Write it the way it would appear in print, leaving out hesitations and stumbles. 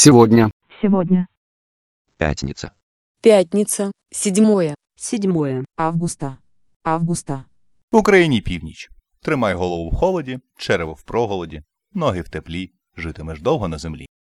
Сегодня. Сегодня. Пятница. Пятница, 7 августа. В Україні північ. Тримай голову в холоді, черево в проголоді, ноги в теплі, житимеш довго на землі.